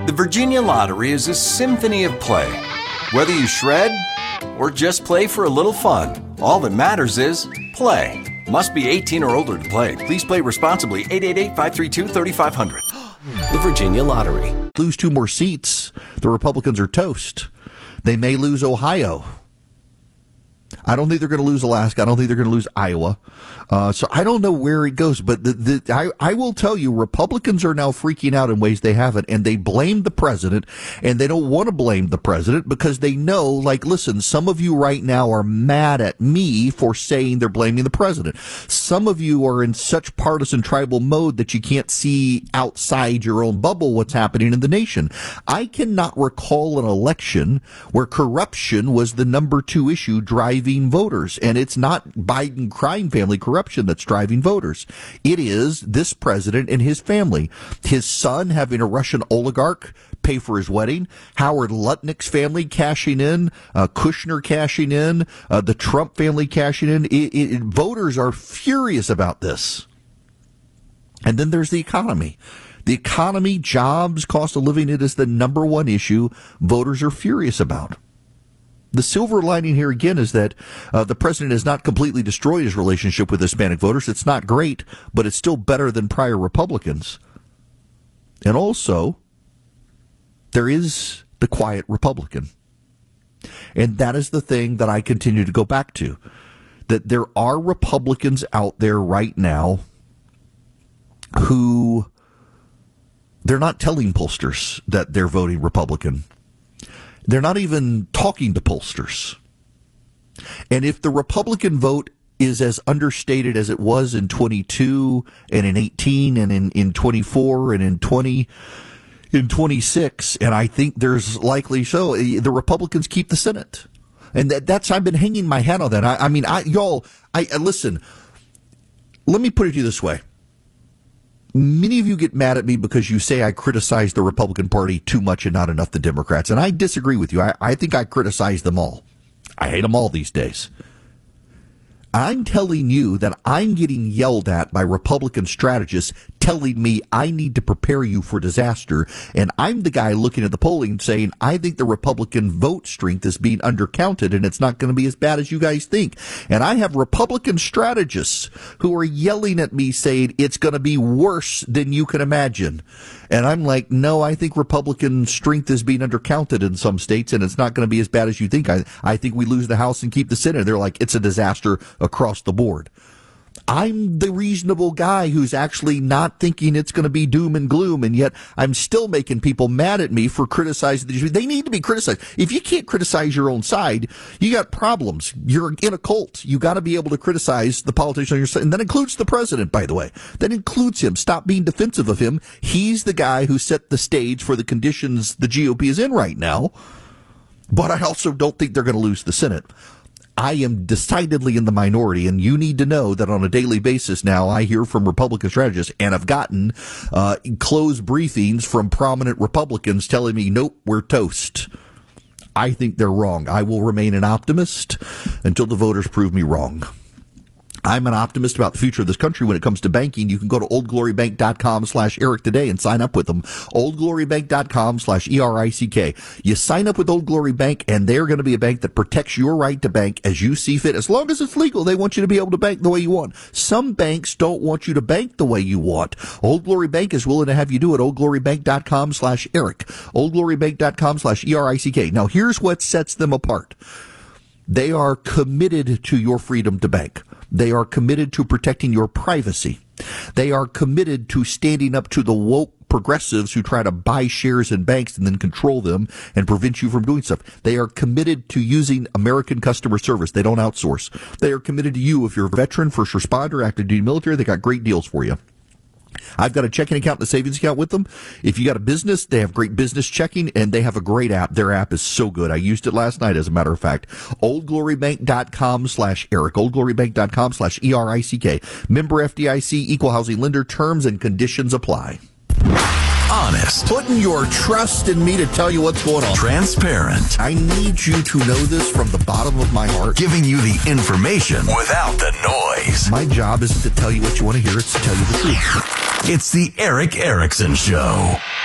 The Virginia Lottery is a symphony of play. Whether you shred or just play for a little fun, all that matters is play. Must be 18 or older to play. Please play responsibly. 888-532-3500. The Virginia Lottery. Lose 2 more seats, the Republicans are toast. They may lose Ohio. I don't think they're going to lose Alaska. I don't think they're going to lose Iowa. So I don't know where it goes. But I will tell you, Republicans are now freaking out in ways they haven't. And they blame the president. And they don't want to blame the president because they know, like, listen, some of you right now are mad at me for saying they're blaming the president. Some of you are in such partisan tribal mode that you can't see outside your own bubble what's happening in the nation. I cannot recall an election where corruption was the number 2 issue driving voters. And it's not Biden crime family corruption that's driving voters. It is this president and his family. His son having a Russian oligarch pay for his wedding, Howard Lutnick's family cashing in, Kushner cashing in, the Trump family cashing in. Voters are furious about this. And then there's the economy. The economy, jobs, cost of living, it is the number 1 issue voters are furious about. The silver lining here again is that the president has not completely destroyed his relationship with Hispanic voters. It's not great, but it's still better than prior Republicans. And also, there is the quiet Republican. And that is the thing that I continue to go back to, that there are Republicans out there right now who they're not telling pollsters that they're voting Republican. They're not even talking to pollsters. And if the Republican vote is as understated as it was in 22 and in 18 and in 24 and in 20, in 26, and I think there's likely so, the Republicans keep the Senate. And that's, I've been hanging my hat on that. I mean, listen, let me put it to you this way. Many of you get mad at me because you say I criticize the Republican Party too much and not enough the Democrats. And I disagree with you. I think I criticize them all. I hate them all these days. I'm telling you that I'm getting yelled at by Republican strategists telling me I need to prepare you for disaster. And I'm the guy looking at the polling saying, I think the Republican vote strength is being undercounted and it's not going to be as bad as you guys think. And I have Republican strategists who are yelling at me saying it's going to be worse than you can imagine. And I'm like, no, I think Republican strength is being undercounted in some states and it's not going to be as bad as you think. I think we lose the House and keep the Senate. They're like, it's a disaster across the board. I'm the reasonable guy who's actually not thinking it's going to be doom and gloom, and yet I'm still making people mad at me for criticizing these. They need to be criticized. If you can't criticize your own side, you got problems. You're in a cult. You got to be able to criticize the politician on your side, and that includes the president, by the way. That includes him. Stop being defensive of him. He's the guy who set the stage for the conditions the GOP is in right now. But I also don't think they're going to lose the Senate. I am decidedly in the minority, and you need to know that on a daily basis now I hear from Republican strategists, and I've gotten closed briefings from prominent Republicans telling me, nope, we're toast. I think they're wrong. I will remain an optimist until the voters prove me wrong. I'm an optimist about the future of this country when it comes to banking. You can go to oldglorybank.com/Eric today and sign up with them. oldglorybank.com/ERICK. You sign up with Old Glory Bank, and they're going to be a bank that protects your right to bank as you see fit. As long as it's legal, they want you to be able to bank the way you want. Some banks don't want you to bank the way you want. Old Glory Bank is willing to have you do it. oldglorybank.com/Eric. oldglorybank.com/ERICK. Now, here's what sets them apart. They are committed to your freedom to bank. They are committed to protecting your privacy. They are committed to standing up to the woke progressives who try to buy shares in banks and then control them and prevent you from doing stuff. They are committed to using American customer service. They don't outsource. They are committed to you. If you're a veteran, first responder, active duty military, they got great deals for you. I've got a checking account and a savings account with them. If you got a business, they have great business checking, and they have a great app. Their app is so good. I used it last night, as a matter of fact. oldglorybank.com/Eric. oldglorybank.com/ERICK. Member FDIC, equal housing lender. Terms and conditions apply. Honest. Putting your trust in me to tell you what's going on. Transparent. I need you to know this from the bottom of my heart. Giving you the information without the noise. My job isn't to tell you what you want to hear. It's to tell you the truth. It's the Erick Erickson Show.